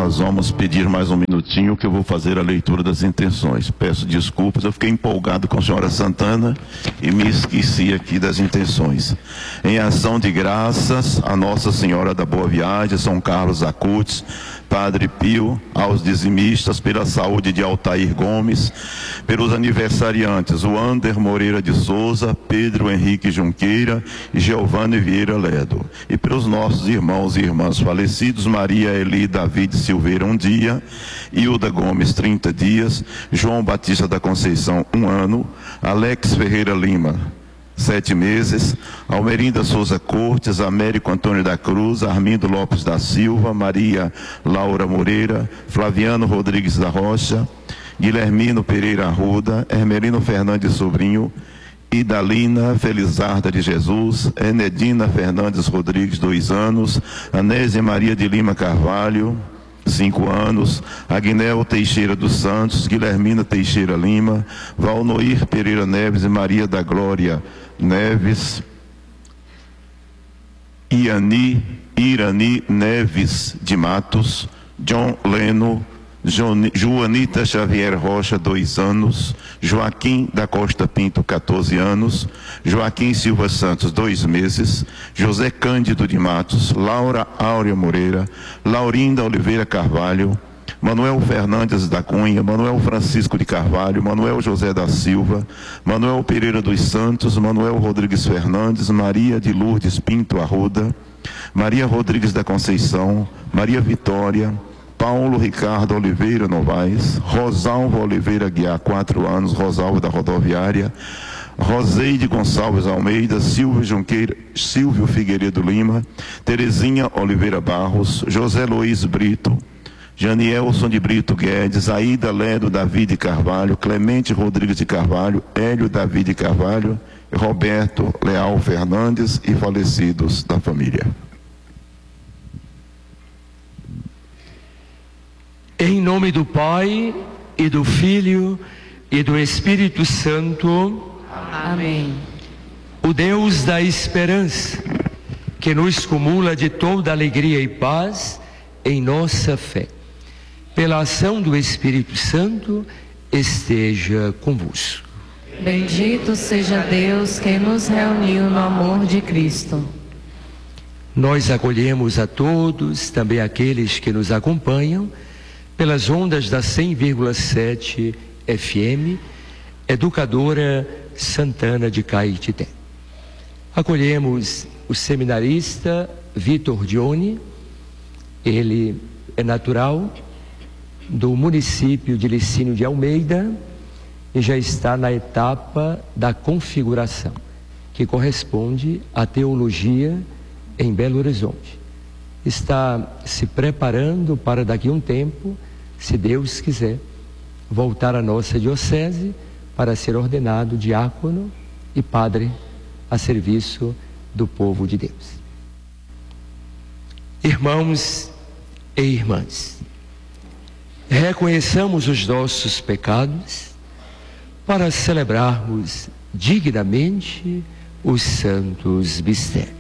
nós vamos pedir mais um minutinho que eu vou fazer a leitura das intenções. Peço desculpas, eu fiquei empolgado com a senhora Santana e me esqueci aqui das intenções. Em ação de graças a Nossa Senhora da Boa Viagem, São Carlos Acutis, Padre Pio, aos dizimistas, pela saúde de Altair Gomes, pelos aniversariantes, o Ander Moreira de Souza, Pedro Henrique Junqueira e Giovanni Vieira Ledo, e pelos nossos irmãos e irmãs falecidos, Maria Eli David Silveira, 1 dia, Hilda Gomes, 30 dias, João Batista da Conceição, 1 ano, Alex Ferreira Lima, 7 meses, Almerinda Souza Cortes, Américo Antônio da Cruz, Armindo Lopes da Silva, Maria Laura Moreira, Flaviano Rodrigues da Rocha, Guilhermino Pereira Arruda, Hermelino Fernandes Sobrinho, Idalina Felizarda de Jesus, Enedina Fernandes Rodrigues, 2 anos, Anésia Maria de Lima Carvalho, 5 anos, Agnel Teixeira dos Santos, Guilhermina Teixeira Lima, Valnoir Pereira Neves e Maria da Glória Neves, Irani Neves de Matos, John Leno, Joanita Xavier Rocha, 2 anos, Joaquim da Costa Pinto, 14 anos, Joaquim Silva Santos, 2 meses, José Cândido de Matos, Laura Áurea Moreira, Laurinda Oliveira Carvalho, Manuel Fernandes da Cunha, Manuel Francisco de Carvalho, Manuel José da Silva, Manuel Pereira dos Santos, Manuel Rodrigues Fernandes, Maria de Lourdes Pinto Arruda, Maria Rodrigues da Conceição, Maria Vitória, Paulo Ricardo Oliveira Novaes, Rosalva Oliveira Guiar, 4 anos, Rosalva da Rodoviária, Roseide Gonçalves Almeida, Silvio Figueiredo Lima, Terezinha Oliveira Barros, José Luiz Brito, Janielson de Brito Guedes, Aida Ledo David Carvalho, Clemente Rodrigues de Carvalho, Hélio David Carvalho, Roberto Leal Fernandes e falecidos da família. Em nome do Pai, e do Filho, e do Espírito Santo. Amém. O Deus da esperança, que nos cumula de toda alegria e paz em nossa fé, pela ação do Espírito Santo, esteja convosco. Bendito seja Deus que nos reuniu no amor de Cristo. Nós acolhemos a todos, também aqueles que nos acompanham, pelas ondas da 100,7 FM, Educadora Santana de Caetité. Acolhemos o seminarista Vitor Dione, ele é natural do município de Licínio de Almeida e já está na etapa da configuração, que corresponde à teologia em Belo Horizonte. Está se preparando para daqui a um tempo, se Deus quiser, voltar à nossa diocese para ser ordenado diácono e padre a serviço do povo de Deus. Irmãos e irmãs, reconheçamos os nossos pecados para celebrarmos dignamente os santos mistérios.